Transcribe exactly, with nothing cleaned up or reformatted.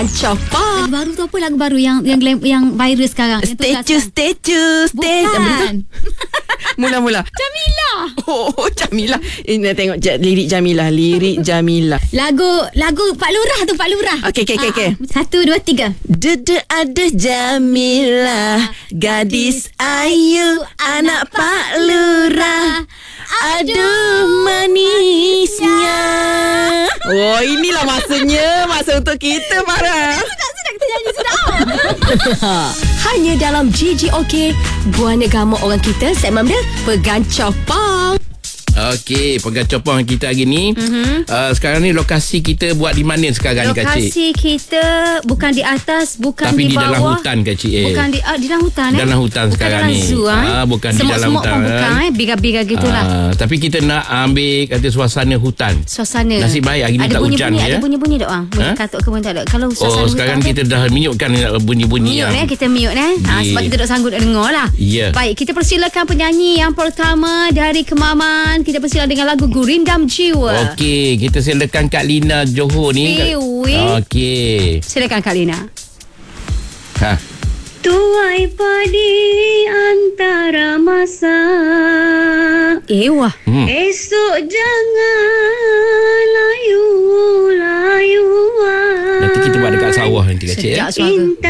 Chopper. Lagu baru tu apa? Lagu baru yang yang glam, yang viral sekarang. Statue, statue, statue. Bukan. Mula-mula. Jamila. Oh, Jamila. Ini tengok j- lirik Jamila, lirik Jamila. Lagu lagu Pak Lurah tu, Pak Lurah. Okey, okey, okey, okey. Satu, dua, tiga. Dede ada Jamila, gadis ayu, anak Pak Lurah. Aduh manisnya. Oh, inilah masanya, masa untuk kita, Farah. Sudah, sudah kita nyanyi sudah. Hanya dalam G G O K, Buah Negama Orang Kita, segmen dia Pegang Copong. Okey, pegang copong kita hari ni. Mm-hmm. Uh, sekarang ni lokasi kita buat di mana sekarang ni, Kak Cik? Lokasi kita bukan di atas, bukan Tapi di, di bawah. dalam hutan, Kak Cik. Eh. Bukan di uh, di dalam hutan eh. Dalam hutan bukan sekarang dalam ni. Zoo, Ah, bukan di dalam semut-semut hutan. Pun bukan eh, biga-biga gitulah. Ah, tapi kita nak ambil kata suasana hutan. Suasana. Nasib baik hari ni ada tak bunyi, hujan bunyi, je. Ada bunyi-bunyi tak bang? Bunyi Ha? katuk ke pun tak ada. Kalau suasana Oh, hutan sekarang ada, kita dah mute-kan bunyi-bunyi mute yang. eh, kita mute eh. Ha, sebab kita tak sanggup nak dengar lah. Ya. Baik, kita persilakan penyanyi yang pertama dari Kemaman. Kita persilakan dengan lagu Gurindam Jiwa. Okey, kita silakan Kak Lina Johor ni. Piwi. Okey. Silakan Kak Lina. Ha. Tuai padi antara masa, Ewah. Hmm. esok jangan layu layu. Nanti kita buat dekat sawah nanti, Kak Cik. Sedap Eh? suara.